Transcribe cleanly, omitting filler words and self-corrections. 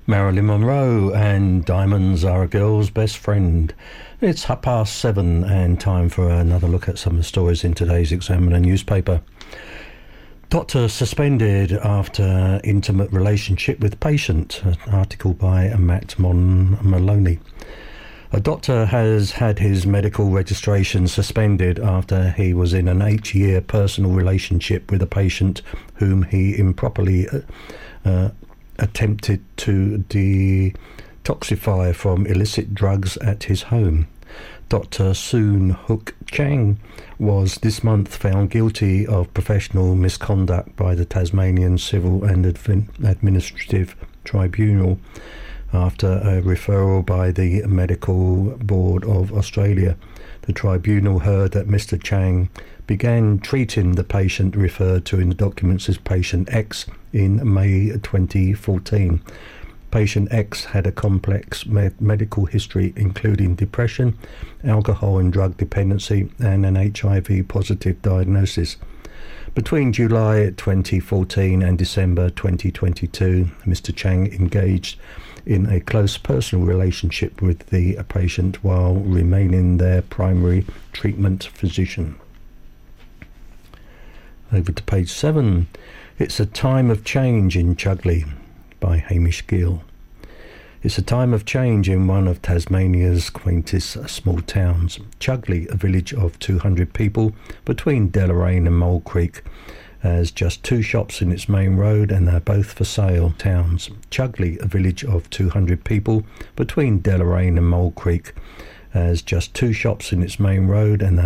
Marilyn Monroe and Diamonds Are a Girl's Best Friend. It's 7:30 and time for another look at some of the stories in today's Examiner newspaper. Doctor suspended after intimate relationship with patient. An article by Matt Maloney. A doctor has had his medical registration suspended after he was in an 8-year personal relationship with a patient whom he improperly attempted to detoxify from illicit drugs at his home. Dr. Soon Hook Chang was this month found guilty of professional misconduct by the Tasmanian Civil and Administrative Tribunal after a referral by the Medical Board of Australia. The tribunal heard that Mr. Chang began treating the patient referred to in the documents as Patient X in May 2014. Patient X had a complex medical history including depression, alcohol and drug dependency, and an HIV-positive diagnosis. Between July 2014 and December 2022, Mr. Chang engaged in a close personal relationship with the patient while remaining their primary treatment physician. Over to page 7. It's a time of change in Chudley by Hamish Gill. It's a time of change in one of Tasmania's quaintest small towns. Chudley, a village of 200 people between Deloraine and Mole Creek, has just 2 shops in its main road and they're both for sale. Towns. Chudley, a village of 200 people between Deloraine and Mole Creek, has just 2 shops in its main road and they're